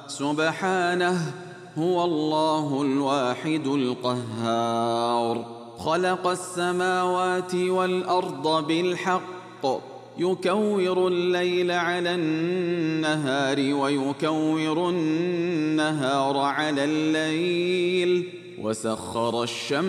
سبحانه، هو الله الواحد القهار. خلق السماوات والأرض بالحق، يكور الليل على النهار ويكور النهار على الليل، وسخر الشمس